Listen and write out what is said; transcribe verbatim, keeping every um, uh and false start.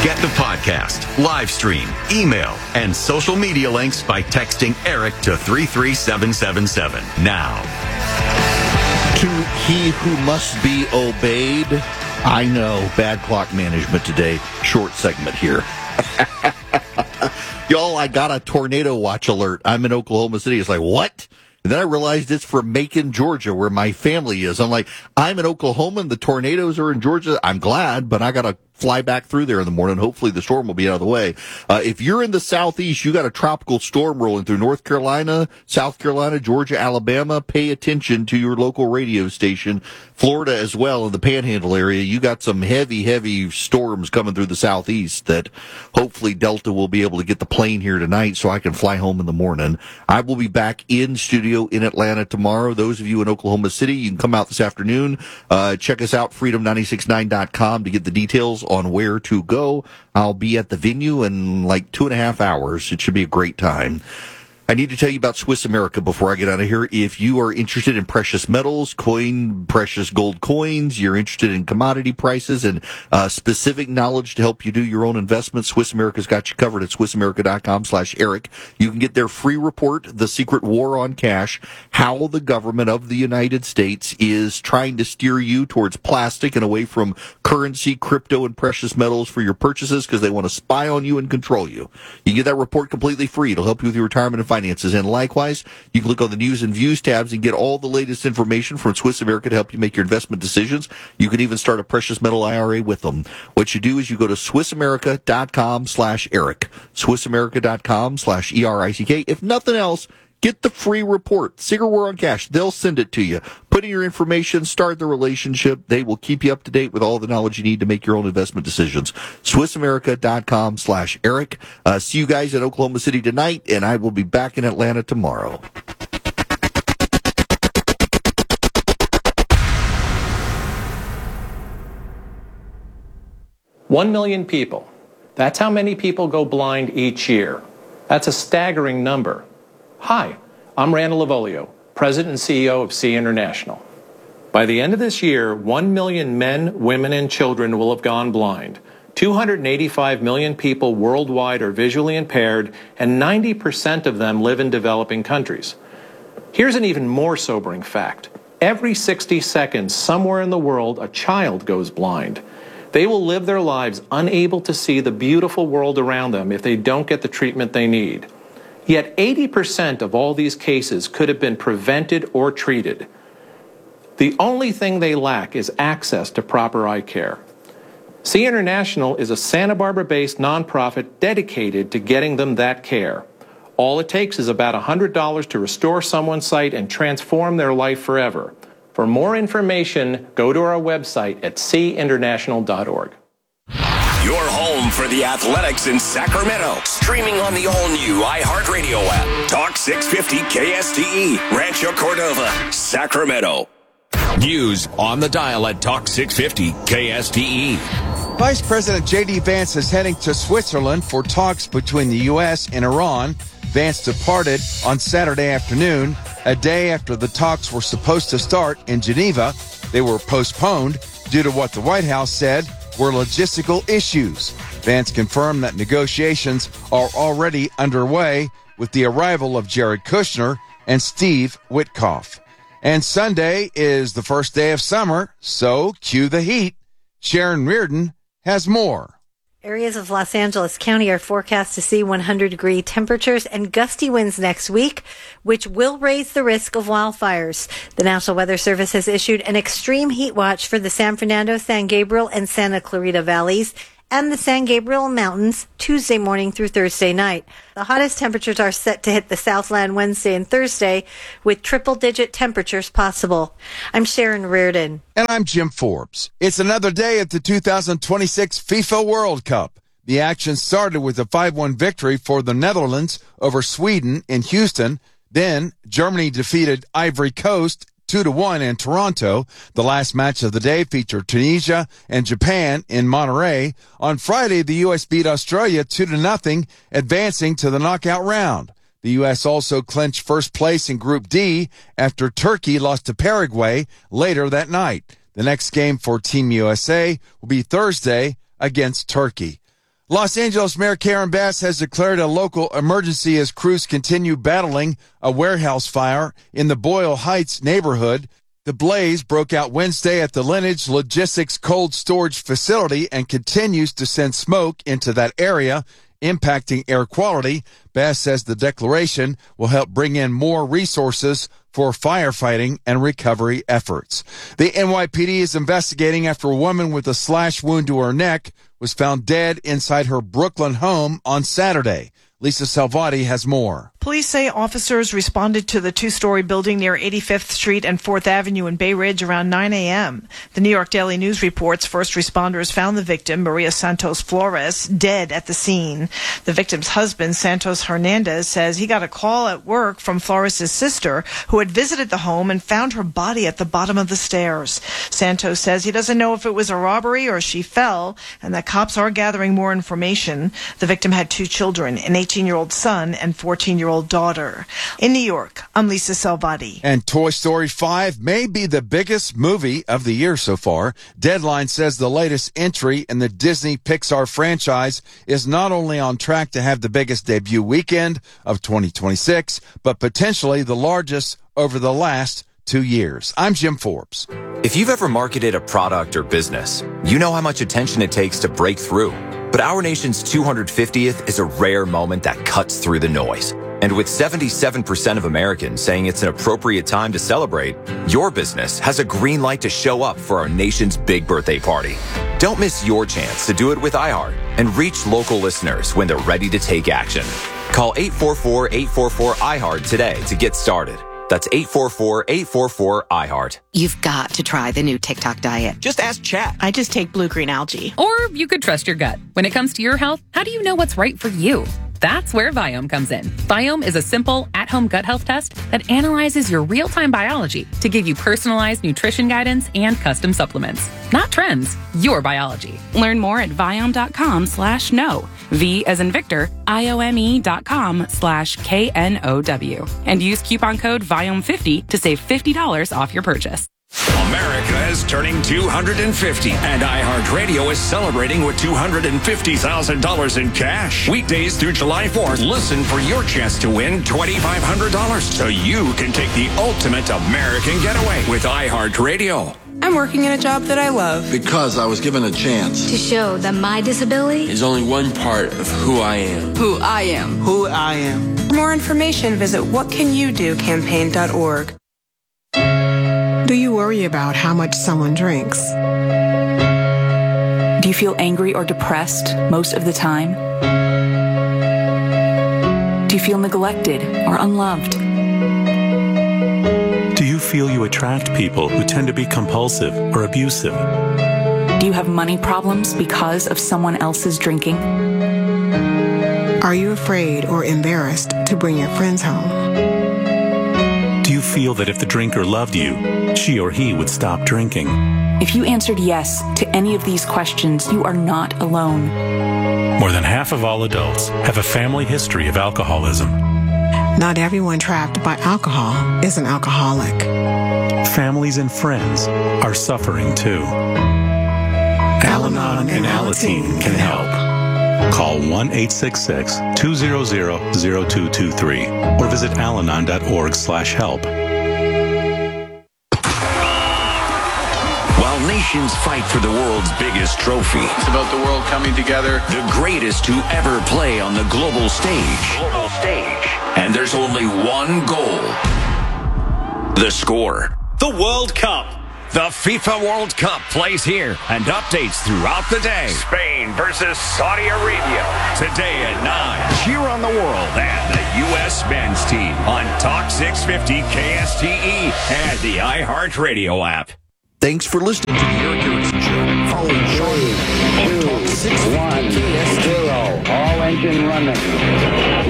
Get the podcast, live stream, email, and social media links by texting Eric to three three seven seven seven now. To he who must be obeyed. I know, bad clock management today. Short segment here. Y'all, I got a tornado watch alert. I'm in Oklahoma City. It's like, what? And then I realized it's from Macon, Georgia, where my family is. I'm like, I'm in Oklahoma and the tornadoes are in Georgia. I'm glad, but I got to fly back through there in the morning. Hopefully the storm will be out of the way. Uh, if you're in the southeast, you got a tropical storm rolling through North Carolina, South Carolina, Georgia, Alabama. Pay attention to your local radio station. Florida as well, in the Panhandle area. You got some heavy, heavy storms coming through the southeast that hopefully Delta will be able to get the plane here tonight so I can fly home in the morning. I will be back in studio in Atlanta tomorrow. Those of you in Oklahoma City, you can come out this afternoon. Uh, check us out, freedom nine six nine dot com, to get the details on where to go. I'll be at the venue in like two and a half hours. It should be a great time. I need to tell you about Swiss America before I get out of here. If you are interested in precious metals, coin, precious gold coins, you're interested in commodity prices and uh, specific knowledge to help you do your own investments, Swiss America's got you covered at swiss america dot com slash Eric. You can get their free report, The Secret War on Cash, how the government of the United States is trying to steer you towards plastic and away from currency, crypto, and precious metals for your purchases because they want to spy on you and control you. You can get that report completely free. It'll help you with your retirement and finances. And likewise, you can click on the news and views tabs and get all the latest information from Swiss America to help you make your investment decisions. You can even start a precious metal I R A with them. What you do is you go to swiss america dot com slash Eric, swiss america dot com slash E R I C K. If nothing else, get the free report, Secret War on Cash. They'll send it to you. Put in your information, start the relationship. They will keep you up to date with all the knowledge you need to make your own investment decisions. swiss america dot com slash Eric. Uh, see you guys in Oklahoma City tonight, and I will be back in Atlanta tomorrow. One million people. That's how many people go blind each year. That's a staggering number. Hi, I'm Randall Lavolio, President and C E O of Sea International. By the end of this year, one million men, women, and children will have gone blind. two hundred eighty-five million people worldwide are visually impaired, and ninety percent of them live in developing countries. Here's an even more sobering fact. Every sixty seconds, somewhere in the world, a child goes blind. They will live their lives unable to see the beautiful world around them if they don't get the treatment they need. Yet eighty percent of all these cases could have been prevented or treated. The only thing they lack is access to proper eye care. Sea International is a Santa Barbara-based nonprofit dedicated to getting them that care. All it takes is about one hundred dollars to restore someone's sight and transform their life forever. For more information, go to our website at sea international dot org. Your home for the Athletics in Sacramento. Streaming on the all-new iHeartRadio app. Talk six fifty K S T E, Rancho Cordova, Sacramento. News on the dial at Talk six fifty K S T E. Vice President J D Vance is heading to Switzerland for talks between the U S and Iran. Vance departed on Saturday afternoon, a day after the talks were supposed to start in Geneva. They were postponed due to what the White House said were logistical issues. Vance confirmed that negotiations are already underway with the arrival of Jared Kushner and Steve Witkoff. And Sunday is the first day of summer, so cue the heat. Sharon Reardon has more. Areas of Los Angeles County are forecast to see one hundred degree temperatures and gusty winds next week, which will raise the risk of wildfires. The National Weather Service has issued an extreme heat watch for the San Fernando, San Gabriel, and Santa Clarita valleys and the San Gabriel Mountains Tuesday morning through Thursday night. The hottest temperatures are set to hit the Southland Wednesday and Thursday, with triple-digit temperatures possible. I'm Sharon Reardon. And I'm Jim Forbes. It's another day at the two thousand twenty-six FIFA World Cup. The action started with a five one victory for the Netherlands over Sweden in Houston. Then Germany defeated Ivory Coast two to one in Toronto. The last match of the day featured Tunisia and Japan in Monterrey. On Friday, the U S beat Australia two to nothing, advancing to the knockout round. The U S also clinched first place in Group D after Turkey lost to Paraguay later that night. The next game for Team U S A will be Thursday against Turkey. Los Angeles Mayor Karen Bass has declared a local emergency as crews continue battling a warehouse fire in the Boyle Heights neighborhood. The blaze broke out Wednesday at the Lineage Logistics cold storage facility and continues to send smoke into that area, impacting air quality. Bass says the declaration will help bring in more resources for firefighting and recovery efforts. The N Y P D is investigating after a woman with a slash wound to her neck was found dead inside her Brooklyn home on Saturday. Lisa Salvati has more. Police say officers responded to the two-story building near eighty-fifth Street and fourth Avenue in Bay Ridge around nine a.m. The New York Daily News reports first responders found the victim, Maria Santos Flores, dead at the scene. The victim's husband, Santos Hernandez, says he got a call at work from Flores' sister, who had visited the home and found her body at the bottom of the stairs. Santos says he doesn't know if it was a robbery or she fell, and that cops are gathering more information. The victim had two children, an eighteen-year-old son and fourteen-year-old daughter. In New York, I'm Lisa Salvati. And Toy Story five may be the biggest movie of the year so far. Deadline says the latest entry in the Disney Pixar franchise is not only on track to have the biggest debut weekend of twenty twenty-six, but potentially the largest over the last two years. I'm Jim Forbes. If you've ever marketed a product or business, you know how much attention it takes to break through. But our nation's two hundred fiftieth is a rare moment that cuts through the noise. And with seventy-seven percent of Americans saying it's an appropriate time to celebrate, your business has a green light to show up for our nation's big birthday party. Don't miss your chance to do it with iHeart and reach local listeners when they're ready to take action. Call eight four four, eight four four, I HEART today to get started. That's eight four four, eight four four, I HEART. You've got to try the new TikTok diet. Just ask Chat. I just take blue-green algae. Or you could trust your gut. When it comes to your health, how do you know what's right for you? That's where Viome comes in. Viome is a simple, at-home gut health test that analyzes your real-time biology to give you personalized nutrition guidance and custom supplements. Not trends, your biology. Learn more at Viome.com slash no. V as in Victor, I-O-M-E dot com slash K N O W. And use coupon code Viome fifty to save fifty dollars off your purchase. America is turning two hundred fifty, and iHeartRadio is celebrating with two hundred fifty thousand dollars in cash. Weekdays through July fourth, listen for your chance to win twenty-five hundred dollars so you can take the ultimate American getaway with iHeartRadio. I'm working in a job that I love. Because I was given a chance. To show that my disability is only one part of who I am. Who I am. Who I am. For more information, visit what can you do campaign dot org. Do you worry about how much someone drinks? Do you feel angry or depressed most of the time? Do you feel neglected or unloved? Do you feel you attract people who tend to be compulsive or abusive? Do you have money problems because of someone else's drinking? Are you afraid or embarrassed to bring your friends home? Do you feel that if the drinker loved you, she or he would stop drinking? If you answered yes to any of these questions, you are not alone. More than half of all adults have a family history of alcoholism. Not everyone trapped by alcohol is an alcoholic. Families and friends are suffering too. Al-Anon and Alateen can help. Call one eight six six, two zero zero, zero two two three or visit alanon dot org slash help. While nations fight for the world's biggest trophy, it's about the world coming together. The greatest to ever play on the global stage. Global stage. And there's only one goal. The score. The World Cup. The FIFA World Cup plays here and updates throughout the day. Spain versus Saudi Arabia. Today at nine. Cheer on the world and the U S men's team on Talk six fifty K S T E and the iHeartRadio app. Thanks for listening to the Eric Erickson Show. Follow Sean on Talk six fifty K S T E. All engine running.